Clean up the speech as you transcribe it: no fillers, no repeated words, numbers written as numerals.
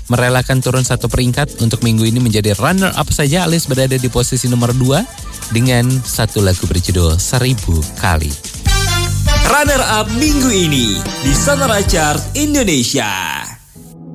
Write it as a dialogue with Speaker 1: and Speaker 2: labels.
Speaker 1: merelakan turun 1 peringkat untuk minggu ini menjadi runner up saja alias berada di posisi nomor 2 dengan satu lagu berjudul 1000 Kali.
Speaker 2: Runner up minggu ini di Sonora Chart Indonesia.